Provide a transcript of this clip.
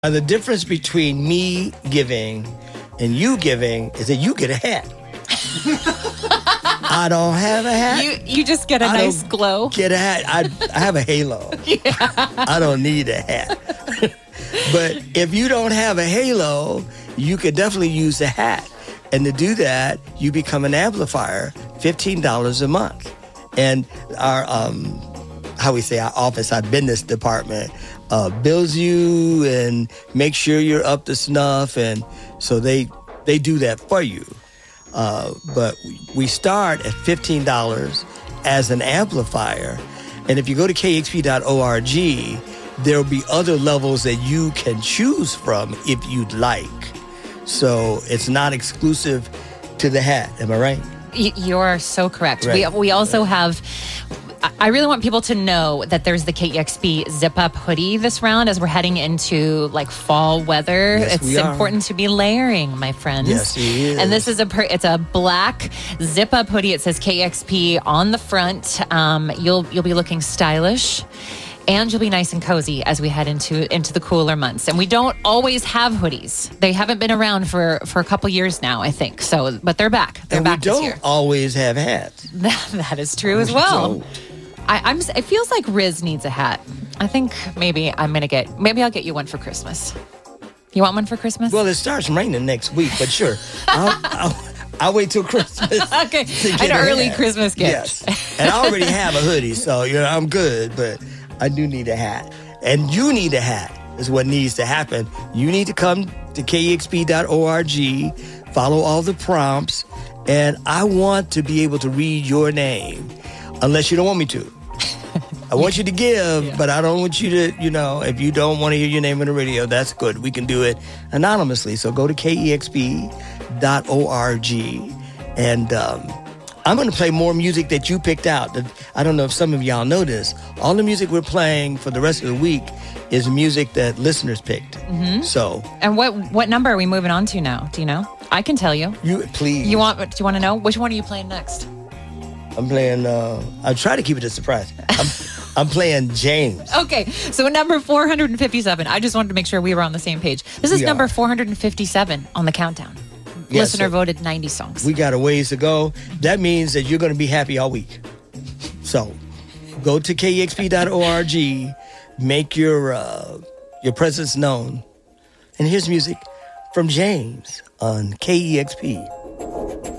The difference between me giving and you giving is that you get a hat. I don't have a hat. You just get a nice glow. Get a hat. I have a halo. Yeah. I don't need a hat. But if you don't have a halo, you could definitely use a hat. And to do that, you become an amplifier, $15 a month. And our, our office, our business department, bills you and make sure you're up to snuff. And so they do that for you. But we start at $15 as an amplifier. And if you go to kexp.org, there'll be other levels that you can choose from if you'd like. So it's not exclusive to the hat. Am I right? You're so correct. Right. We also have... I really want people to know that there's the KEXP Zip Up hoodie this round as we're heading into like fall weather. Yes, it's important to be layering, my friends. Yes, it is. And this is it's a black zip up hoodie. It says KEXP on the front. You'll be looking stylish. And you'll be nice and cozy as we head into the cooler months. And we don't always have hoodies. They haven't been around for a couple years now, I think. So, but they're back. They're back this year. We don't always have hats. That is true as well. It feels like Riz needs a hat. I think maybe I'll get you one for Christmas. You want one for Christmas? Well, it starts raining next week, but sure. I'll wait till Christmas. Okay, an early Christmas gift. Yes, and I already have a hoodie, so I'm good. But I do need a hat, and you need a hat. Is what needs to happen. You need to come to kexp.org, follow all the prompts, and I want to be able to read your name, unless you don't want me to. I want you to give, but I don't want you to, if you don't want to hear your name on the radio, that's good. We can do it anonymously. So go to kexp.org, and I'm going to play more music that you picked out. I don't know if some of y'all know this. All the music we're playing for the rest of the week is music that listeners picked. Mm-hmm. So, and what number are we moving on to now? Do you know? I can tell you. Please. Do you want to know? Which one are you playing next? I'm playing, I'll try to keep it a surprise. I'm playing James. Okay, so number 457. I just wanted to make sure we were on the same page. This is number 457 on the countdown. Listener voted 90 songs. We got a ways to go. That means that you're going to be happy all week. So go to kexp.org, make your presence known. And here's music from James on KEXP.